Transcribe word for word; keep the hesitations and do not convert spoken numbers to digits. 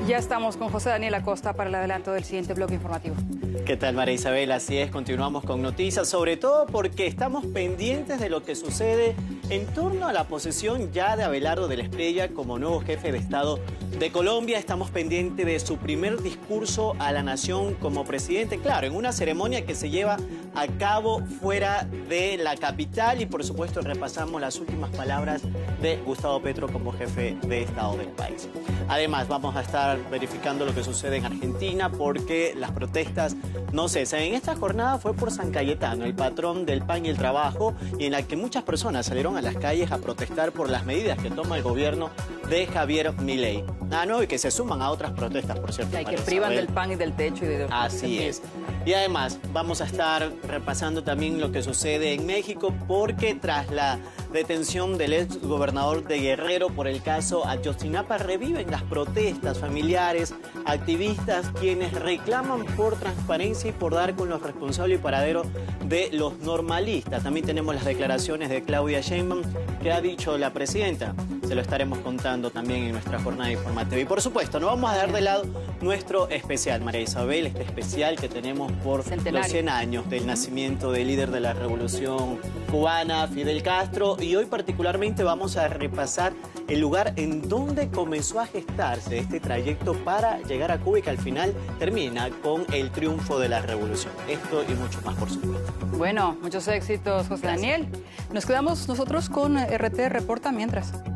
Ya estamos con José Daniel Acosta para el adelanto del siguiente bloque informativo. ¿Qué tal, María Isabel? Así es, continuamos con noticias, sobre todo porque estamos pendientes de lo que sucede en torno a la posesión ya de Abelardo de la Espriella como nuevo jefe de Estado de Colombia. Estamos pendientes de su primer discurso a la nación como presidente, claro, en una ceremonia que se lleva a cabo fuera de la capital y por supuesto repasamos las últimas palabras de Gustavo Petro como jefe de Estado del país. Además, vamos a estar verificando lo que sucede en Argentina porque las protestas no cesan. En esta jornada fue por San Cayetano, el patrón del pan y el trabajo, y en la que muchas personas salieron a las calles a protestar por las medidas que toma el gobierno de Javier Milei. Ah, no, y que se suman a otras protestas, por cierto. Y que privan del pan y del techo y de... Así es. Y además, vamos a estar repasando también lo que sucede en México porque tras la detención del ex gobernador de Guerrero por el caso Ayotzinapa, reviven las protestas familiares, activistas, quienes reclaman por transparencia y por dar con los responsables y paraderos de los normalistas. También tenemos las declaraciones de Claudia Sheinbaum, que ha dicho la presidenta. Se lo estaremos contando también en nuestra jornada informativa. Y por supuesto, no vamos a dejar de lado nuestro especial, María Isabel, este especial que tenemos por Centenario. los cien años del nacimiento del líder de la Revolución Cubana, Fidel Castro. Y hoy particularmente vamos a repasar el lugar en donde comenzó a gestarse este trayecto para llegar a Cuba y que al final termina con el triunfo de la revolución. Esto y mucho más, por supuesto. Bueno, muchos éxitos, José Daniel. Nos quedamos nosotros con R T Reporta mientras.